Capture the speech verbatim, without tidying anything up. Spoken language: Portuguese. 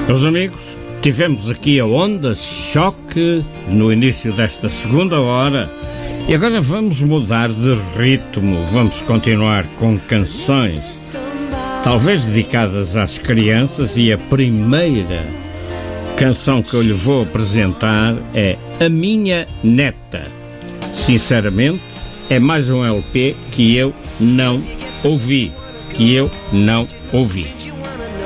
Meus amigos, tivemos aqui a onda choque no início desta segunda hora e agora vamos mudar de ritmo. Vamos continuar com canções, talvez dedicadas às crianças, e a primeira canção que eu lhe vou apresentar é A Minha Neta. Sinceramente, é mais um L P que eu não ouvi, que eu não ouvi.